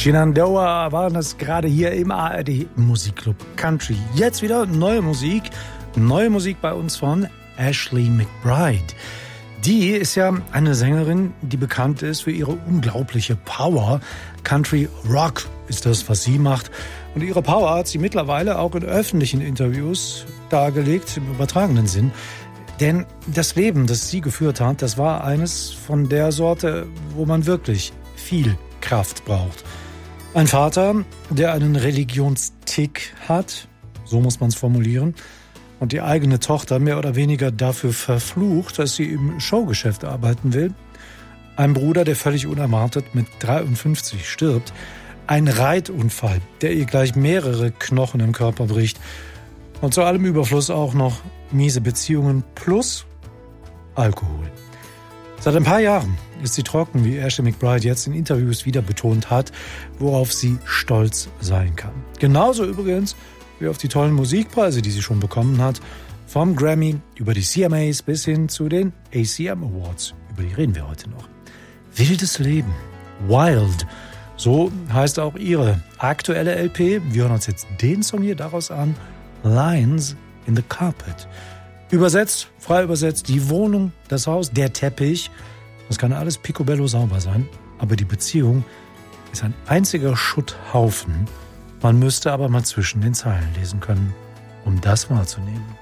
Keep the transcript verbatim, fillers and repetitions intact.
Shenandoah waren das gerade hier im A R D Musikclub Country. Jetzt wieder neue Musik. Neue Musik bei uns von Ashley McBryde. Die ist ja eine Sängerin, die bekannt ist für ihre unglaubliche Power. Country Rock ist das, was sie macht. Und ihre Power hat sie mittlerweile auch in öffentlichen Interviews dargelegt, im übertragenen Sinn. Denn das Leben, das sie geführt hat, das war eines von der Sorte, wo man wirklich viel Kraft braucht. Ein Vater, der einen Religionstick hat, so muss man es formulieren, und die eigene Tochter mehr oder weniger dafür verflucht, dass sie im Showgeschäft arbeiten will. Ein Bruder, der völlig unerwartet mit dreiundfünfzig stirbt. Ein Reitunfall, der ihr gleich mehrere Knochen im Körper bricht. Und zu allem Überfluss auch noch miese Beziehungen plus Alkohol. Seit ein paar Jahren ist sie trocken, wie Ashley McBryde jetzt in Interviews wieder betont hat, worauf sie stolz sein kann. Genauso übrigens wie auf die tollen Musikpreise, die sie schon bekommen hat, vom Grammy über die C M As bis hin zu den A C M Awards. Über die reden wir heute noch. Wildes Leben, Wild, so heißt auch ihre aktuelle L P. Wir hören uns jetzt den Song hier daraus an, Lines in the Carpet. Übersetzt, frei übersetzt, die Wohnung, das Haus, der Teppich, das kann alles picobello sauber sein, aber die Beziehung ist ein einziger Schutthaufen. Man müsste aber mal zwischen den Zeilen lesen können, um das wahrzunehmen.